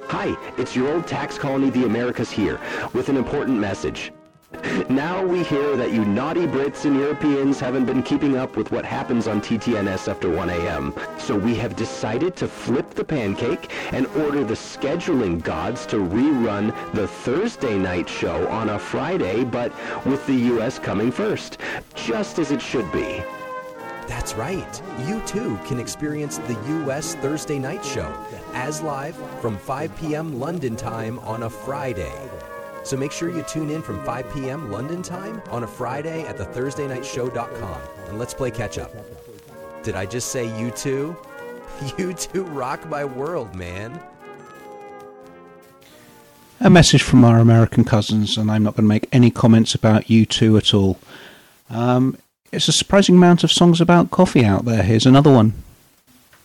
Hi, it's your old tax colony, the Americas here, with an important message. Now we hear that you naughty Brits and Europeans haven't been keeping up with what happens on TTNS after 1 a.m. So we have decided to flip the pancake and order the scheduling gods to rerun the Thursday night show on a Friday, but with the U.S. coming first, just as it should be. That's right. You too can experience the U.S. Thursday night show as live from 5 p.m. London time on a Friday. So make sure you tune in from 5 p.m. London time on a Friday at thethursdaynightshow.com, and let's play catch up. Did I just say you too? You two rock my world, man. A message from our American cousins, and I'm not going to make any comments about U2 at all. It's a surprising amount of songs about coffee out there. Here's another one.